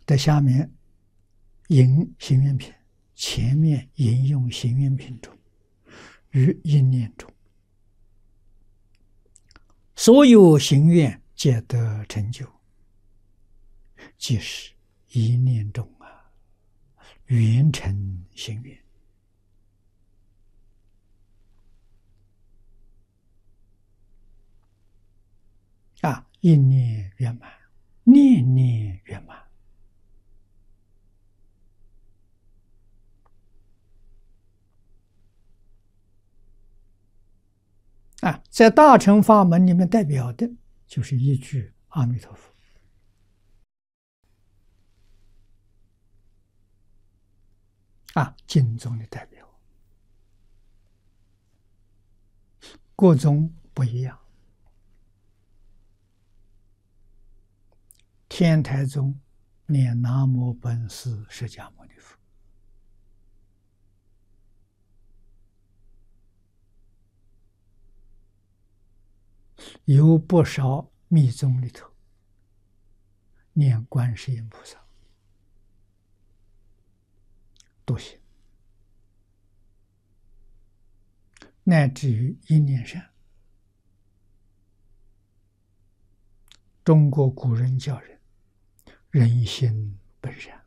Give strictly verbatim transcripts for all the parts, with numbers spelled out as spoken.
在下面引行愿品，前面引用行愿品中，于应念中，所有行愿皆得成就，即是一念中啊，圆成行愿。啊，一念圆满，念念圆满。啊，在大乘法门里面代表的就是一句阿弥陀佛。啊，经宗的代表，各宗不一样。天台宗念南无本师释迦牟尼佛，有不少密宗里头念观世音菩萨，都行，乃至于一念善。中国古人教人人心本善，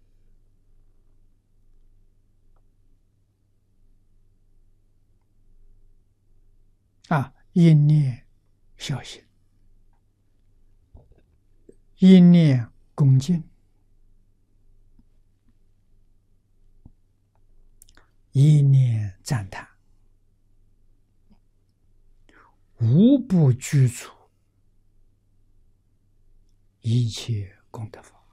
啊，一念孝心，一念恭敬，一念赞叹，无不具足一切功德法。